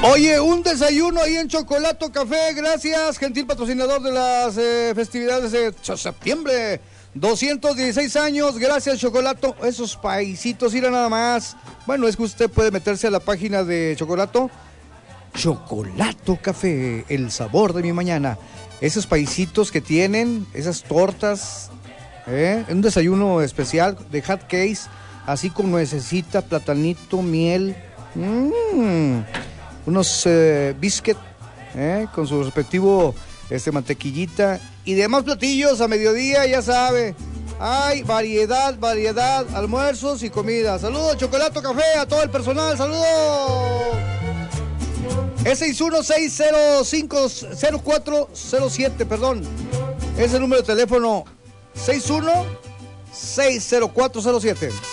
Oye, un desayuno ahí en Chocolato Café, gracias, gentil patrocinador de las festividades de septiembre. 216 años, gracias Chocolato, esos paisitos, mira nada más. Bueno, es que usted puede meterse a la página de Chocolato Café, el sabor de mi mañana. Esos paisitos que tienen, esas tortas, un desayuno especial de hot cakes, así con nuecesita, platanito, miel, unos biscuit, con su respectivo mantequillita y demás platillos a mediodía, ya sabe. Hay variedad, almuerzos y comida. Saludos, Chocolato Café, a todo el personal, saludos. Es 61-605-0407, perdón. Es el número de teléfono 61-60407.